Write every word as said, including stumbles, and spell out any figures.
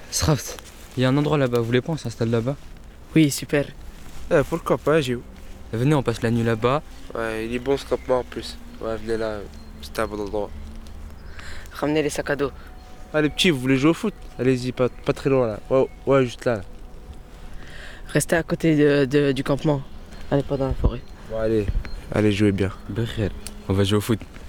Sraft, il y a un endroit là-bas, vous voulez pas on s'installe là-bas? Oui, super. Eh, pourquoi pas, Géo? Venez, on passe la nuit là-bas. Ouais, il est bon ce campement en plus. Ouais, venez là, c'est un bon endroit. Ramenez les sacs à dos. Ah, les petits, vous voulez jouer au foot? Allez-y, pas, pas très loin là. Ouais, ouais, juste là. là. Restez à côté de- de- du campement. Allez pas dans la forêt. Bon, allez, allez, jouez bien. Brrr, on va jouer au foot.